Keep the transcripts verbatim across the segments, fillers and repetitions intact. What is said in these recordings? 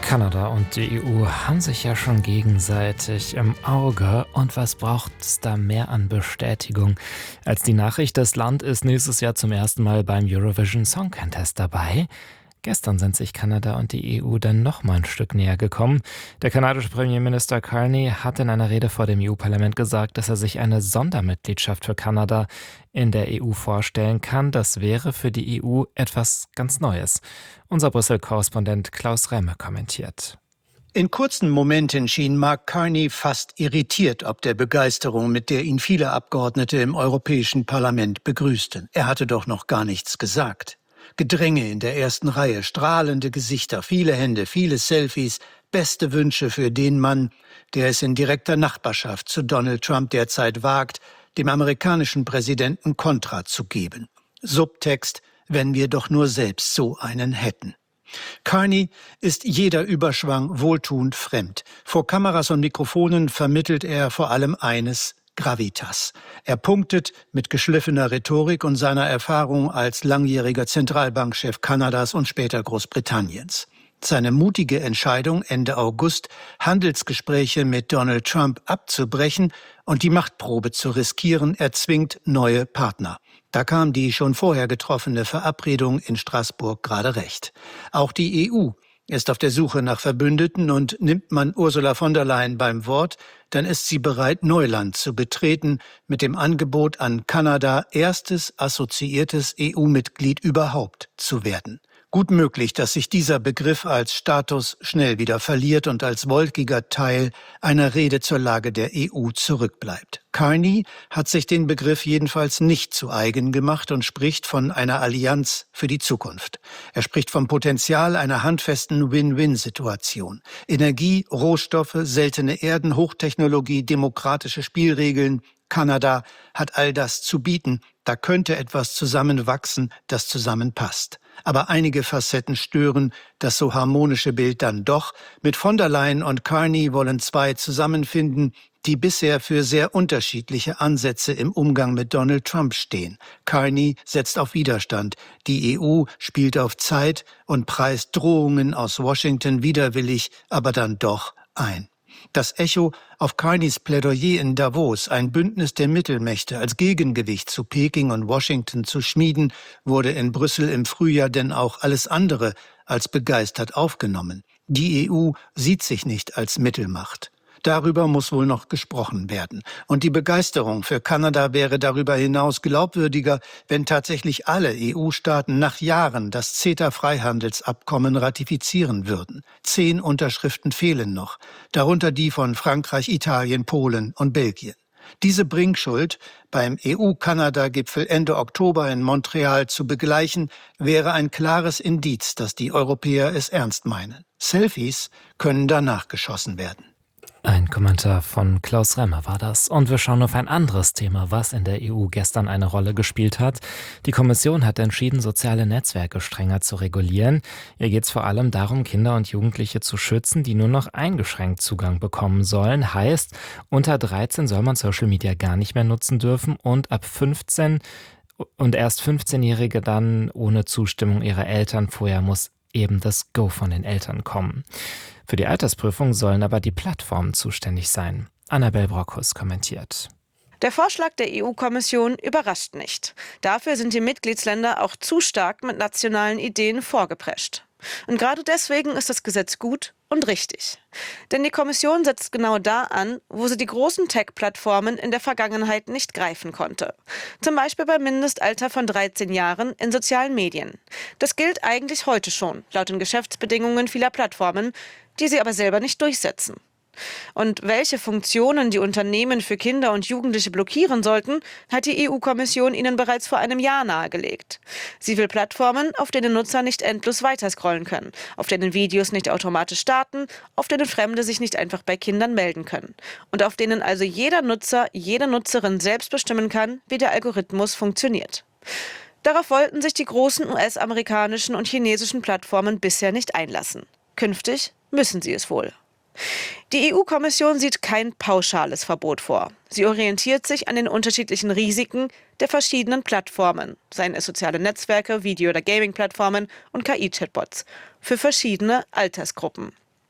Kanada und die E U haben sich ja schon gegenseitig im Auge. Und was braucht es da mehr an Bestätigung als die Nachricht, das Land ist nächstes Jahr zum ersten Mal beim Eurovision Song Contest dabei? Gestern sind sich Kanada und die E U dann noch mal ein Stück näher gekommen. Der kanadische Premierminister Carney hat in einer Rede vor dem E U-Parlament gesagt, dass er sich eine Sondermitgliedschaft für Kanada in der E U vorstellen kann. Das wäre für die E U etwas ganz Neues. Unser Brüssel-Korrespondent Klaus Remme kommentiert. In kurzen Momenten schien Mark Carney fast irritiert ob der Begeisterung, mit der ihn viele Abgeordnete im Europäischen Parlament begrüßten. Er hatte doch noch gar nichts gesagt. Gedränge in der ersten Reihe, strahlende Gesichter, viele Hände, viele Selfies, beste Wünsche für den Mann, der es in direkter Nachbarschaft zu Donald Trump derzeit wagt, dem amerikanischen Präsidenten Kontra zu geben. Subtext: wenn wir doch nur selbst so einen hätten. Carney ist jeder Überschwang wohltuend fremd. Vor Kameras und Mikrofonen vermittelt er vor allem eines: Gravitas. Er punktet mit geschliffener Rhetorik und seiner Erfahrung als langjähriger Zentralbankchef Kanadas und später Großbritanniens. Seine mutige Entscheidung Ende August, Handelsgespräche mit Donald Trump abzubrechen und die Machtprobe zu riskieren, erzwingt neue Partner. Da kam die schon vorher getroffene Verabredung in Straßburg gerade recht. Auch die E U ist auf der Suche nach Verbündeten, und nimmt man Ursula von der Leyen beim Wort, dann ist sie bereit, Neuland zu betreten mit dem Angebot an Kanada, erstes assoziiertes E U-Mitglied überhaupt zu werden. Gut möglich, dass sich dieser Begriff als Status schnell wieder verliert und als wolkiger Teil einer Rede zur Lage der E U zurückbleibt. Carney hat sich den Begriff jedenfalls nicht zu eigen gemacht und spricht von einer Allianz für die Zukunft. Er spricht vom Potenzial einer handfesten Win-Win-Situation. Energie, Rohstoffe, seltene Erden, Hochtechnologie, demokratische Spielregeln. Kanada hat all das zu bieten. Da könnte etwas zusammenwachsen, das zusammenpasst. Aber einige Facetten stören das so harmonische Bild dann doch. Mit von der Leyen und Carney wollen zwei zusammenfinden, die bisher für sehr unterschiedliche Ansätze im Umgang mit Donald Trump stehen. Carney setzt auf Widerstand. Die E U spielt auf Zeit und preist Drohungen aus Washington widerwillig, aber dann doch ein. Das Echo auf Carneys Plädoyer in Davos, ein Bündnis der Mittelmächte als Gegengewicht zu Peking und Washington zu schmieden, wurde in Brüssel im Frühjahr denn auch alles andere als begeistert aufgenommen. Die E U sieht sich nicht als Mittelmacht. Darüber muss wohl noch gesprochen werden. Und die Begeisterung für Kanada wäre darüber hinaus glaubwürdiger, wenn tatsächlich alle E U-Staaten nach Jahren das CETA-Freihandelsabkommen ratifizieren würden. Zehn Unterschriften fehlen noch, darunter die von Frankreich, Italien, Polen und Belgien. Diese Bringschuld beim E U-Kanada-Gipfel Ende Oktober in Montreal zu begleichen, wäre ein klares Indiz, dass die Europäer es ernst meinen. Selfies können danach geschossen werden. Ein Kommentar von Klaus Remme war das. Und wir schauen auf ein anderes Thema, was in der E U gestern eine Rolle gespielt hat. Die Kommission hat entschieden, soziale Netzwerke strenger zu regulieren. Ihr geht es vor allem darum, Kinder und Jugendliche zu schützen, die nur noch eingeschränkt Zugang bekommen sollen. Heißt, unter dreizehn soll man Social Media gar nicht mehr nutzen dürfen und ab fünfzehn und erst fünfzehnjährige dann ohne Zustimmung ihrer Eltern. Vorher muss eben das Go von den Eltern kommen. Für die Altersprüfung sollen aber die Plattformen zuständig sein. Annabel Brockhus kommentiert. Der Vorschlag der E U-Kommission überrascht nicht. Dafür sind die Mitgliedsländer auch zu stark mit nationalen Ideen vorgeprescht. Und gerade deswegen ist das Gesetz gut und richtig. Denn die Kommission setzt genau da an, wo sie die großen Tech-Plattformen in der Vergangenheit nicht greifen konnte. Zum Beispiel beim Mindestalter von dreizehn Jahren in sozialen Medien. Das gilt eigentlich heute schon, laut den Geschäftsbedingungen vieler Plattformen, die sie aber selber nicht durchsetzen. Und welche Funktionen die Unternehmen für Kinder und Jugendliche blockieren sollten, hat die E U-Kommission ihnen bereits vor einem Jahr nahegelegt. Sie will Plattformen, auf denen Nutzer nicht endlos weiterscrollen können, auf denen Videos nicht automatisch starten, auf denen Fremde sich nicht einfach bei Kindern melden können. Und auf denen also jeder Nutzer, jede Nutzerin selbst bestimmen kann, wie der Algorithmus funktioniert. Darauf wollten sich die großen U S-amerikanischen und chinesischen Plattformen bisher nicht einlassen. Künftig müssen sie es wohl. Die E U-Kommission sieht kein pauschales Verbot vor. Sie orientiert sich an den unterschiedlichen Risiken der verschiedenen Plattformen, seien es soziale Netzwerke, Video- oder Gaming-Plattformen und K I-Chatbots, für verschiedene Altersgruppen.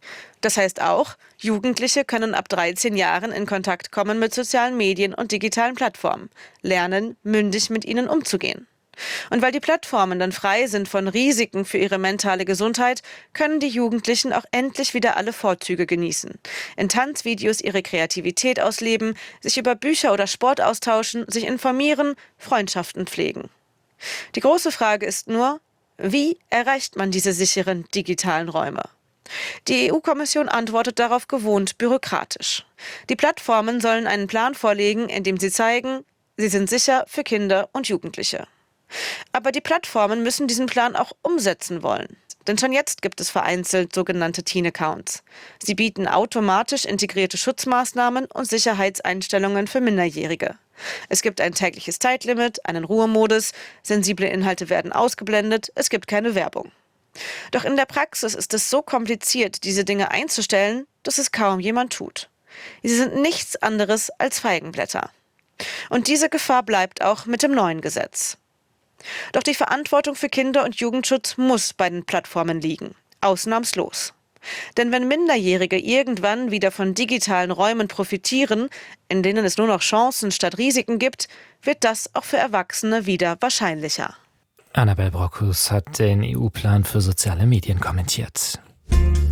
Das heißt auch, Jugendliche können ab dreizehn Jahren in Kontakt kommen mit sozialen Medien und digitalen Plattformen, lernen, mündig mit ihnen umzugehen. Und weil die Plattformen dann frei sind von Risiken für ihre mentale Gesundheit, können die Jugendlichen auch endlich wieder alle Vorzüge genießen. In Tanzvideos ihre Kreativität ausleben, sich über Bücher oder Sport austauschen, sich informieren, Freundschaften pflegen. Die große Frage ist nur, wie erreicht man diese sicheren digitalen Räume? Die E U-Kommission antwortet darauf gewohnt bürokratisch. Die Plattformen sollen einen Plan vorlegen, in dem sie zeigen, sie sind sicher für Kinder und Jugendliche. Aber die Plattformen müssen diesen Plan auch umsetzen wollen. Denn schon jetzt gibt es vereinzelt sogenannte Teen-Accounts. Sie bieten automatisch integrierte Schutzmaßnahmen und Sicherheitseinstellungen für Minderjährige. Es gibt ein tägliches Zeitlimit, einen Ruhemodus, sensible Inhalte werden ausgeblendet, es gibt keine Werbung. Doch in der Praxis ist es so kompliziert, diese Dinge einzustellen, dass es kaum jemand tut. Sie sind nichts anderes als Feigenblätter. Und diese Gefahr bleibt auch mit dem neuen Gesetz. Doch die Verantwortung für Kinder- und Jugendschutz muss bei den Plattformen liegen, ausnahmslos. Denn wenn Minderjährige irgendwann wieder von digitalen Räumen profitieren, in denen es nur noch Chancen statt Risiken gibt, wird das auch für Erwachsene wieder wahrscheinlicher. Annabel Brockhus hat den E U-Plan für soziale Medien kommentiert.